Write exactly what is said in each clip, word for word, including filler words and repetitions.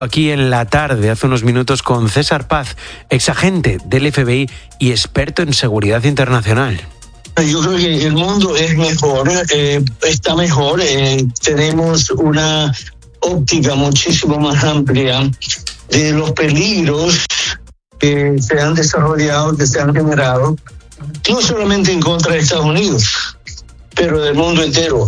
Aquí en la tarde, hace unos minutos, con César Paz, exagente del F B I y experto en seguridad internacional. Yo creo que el mundo es mejor, eh, está mejor, eh, tenemos una óptica muchísimo más amplia de los peligros que se han desarrollado, que se han generado, no solamente en contra de Estados Unidos, pero del mundo entero.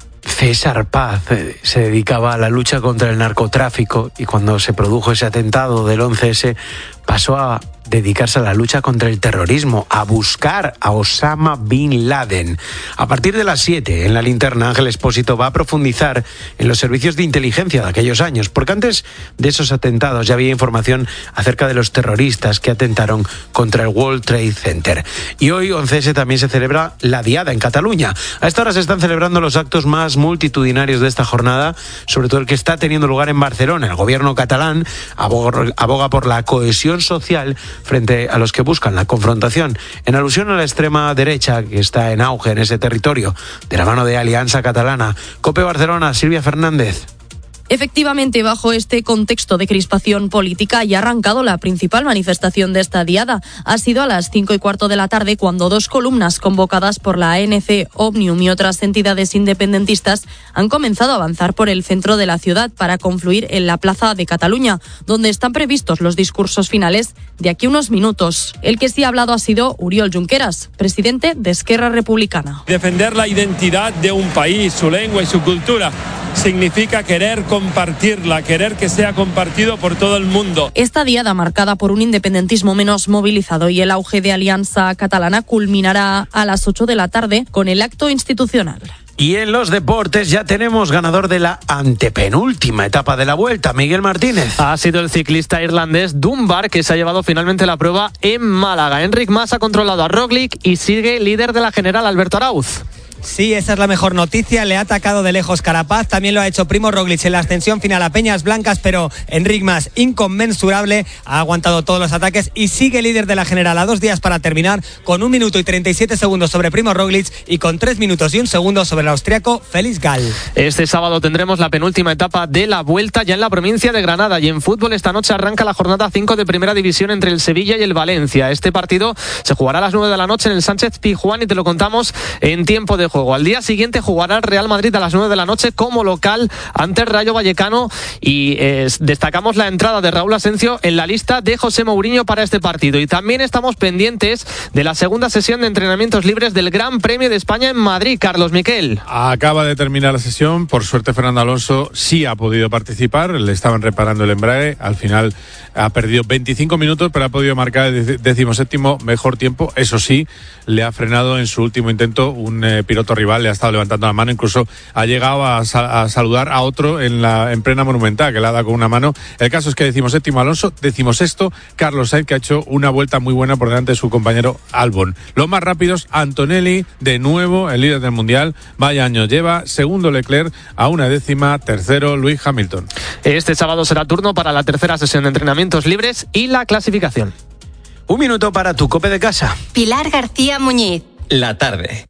César Paz se dedicaba a la lucha contra el narcotráfico y cuando se produjo ese atentado del once ese pasó a dedicarse a la lucha contra el terrorismo, a buscar a Osama Bin Laden. A partir de las siete, en la linterna, Ángel Expósito va a profundizar en los servicios de inteligencia de aquellos años, porque antes de esos atentados ya había información acerca de los terroristas que atentaron contra el World Trade Center. Y hoy, once ese, también se celebra la Diada en Cataluña. A esta hora se están celebrando los actos más multitudinarios de esta jornada, sobre todo el que está teniendo lugar en Barcelona. El gobierno catalán aboga, aboga por la cohesión social frente a los que buscan la confrontación, en alusión a la extrema derecha que está en auge en ese territorio, de la mano de Alianza Catalana. COPE Barcelona, Silvia Fernández. Efectivamente, bajo este contexto de crispación política ya ha arrancado la principal manifestación de esta diada. Ha sido a las cinco y cuarto de la tarde cuando dos columnas convocadas por la A N C, Òmnium y otras entidades independentistas han comenzado a avanzar por el centro de la ciudad para confluir en la Plaza de Cataluña, donde están previstos los discursos finales de aquí unos minutos. El que sí ha hablado ha sido Oriol Junqueras, presidente de Esquerra Republicana. Defender la identidad de un país, su lengua y su cultura, significa querer compartirla, querer que sea compartido por todo el mundo. Esta diada, marcada por un independentismo menos movilizado y el auge de Alianza Catalana, culminará a las ocho de la tarde con el acto institucional. Y en los deportes ya tenemos ganador de la antepenúltima etapa de la Vuelta, Miguel Martínez. Ha sido el ciclista irlandés Dunbar, que se ha llevado finalmente la prueba en Málaga. Enric Mas ha controlado a Roglic y sigue líder de la general, Alberto Arauz. Sí, esa es la mejor noticia. Le ha atacado de lejos Carapaz. También lo ha hecho Primo Roglic en la ascensión final a Peñas Blancas, pero Enric Mas, inconmensurable, ha aguantado todos los ataques y sigue líder de la general a dos días para terminar, con un minuto y treinta y siete segundos sobre Primo Roglic y con tres minutos y un segundo sobre el austriaco Félix Gall. Este sábado tendremos la penúltima etapa de la Vuelta ya en la provincia de Granada, y en fútbol esta noche arranca la jornada cinco de Primera División entre el Sevilla y el Valencia. Este partido se jugará a las nueve de la noche en el Sánchez Pizjuán y te lo contamos en tiempo de juego. Al día siguiente jugará el Real Madrid a las nueve de la noche como local ante el Rayo Vallecano, y eh, destacamos la entrada de Raúl Asencio en la lista de José Mourinho para este partido. Y también estamos pendientes de la segunda sesión de entrenamientos libres del Gran Premio de España en Madrid. Carlos Miquel. Acaba de terminar la sesión, por suerte Fernando Alonso sí ha podido participar, le estaban reparando el embrague, al final ha perdido veinticinco minutos, pero ha podido marcar el decimoséptimo mejor tiempo. Eso sí, le ha frenado en su último intento un eh, piloto rival, le ha estado levantando la mano, incluso ha llegado a, a saludar a otro en la en plena Monumental, que le ha dado con una mano. El caso es que decimoséptimo Alonso, decimosexto Carlos Sainz, que ha hecho una vuelta muy buena por delante de su compañero Albon. Los más rápidos, Antonelli, de nuevo el líder del Mundial, vaya año lleva, segundo Leclerc a una décima, tercero Lewis Hamilton. Este sábado será turno para la tercera sesión de entrenamientos libres y la clasificación. Un minuto para tu Cope de casa. Pilar García Muñiz. La tarde.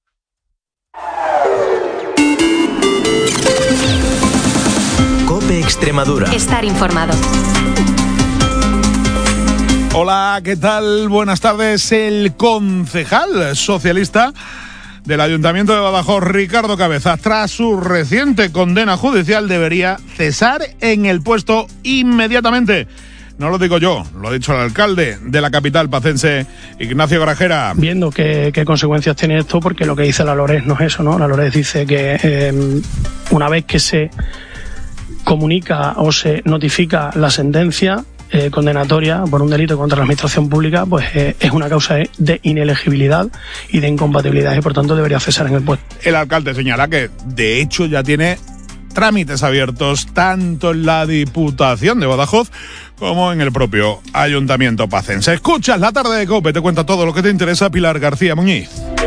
Cope Extremadura. Estar informado. Hola, ¿qué tal? Buenas tardes. El concejal socialista del Ayuntamiento de Badajoz, Ricardo Cabezas, tras su reciente condena judicial, debería cesar en el puesto inmediatamente. No lo digo yo, lo ha dicho el alcalde de la capital pacense, Ignacio Grajera. Viendo qué, qué consecuencias tiene esto, porque lo que dice la Lores no es eso, ¿no? La Lores dice que eh, una vez que se comunica o se notifica la sentencia eh, condenatoria por un delito contra la administración pública, pues eh, es una causa de inelegibilidad y de incompatibilidad, y por tanto debería cesar en el puesto. El alcalde señala que de hecho ya tiene trámites abiertos tanto en la Diputación de Badajoz como en el propio Ayuntamiento pacense. Escuchas La Tarde de COPE, te cuenta todo lo que te interesa Pilar García Muñiz.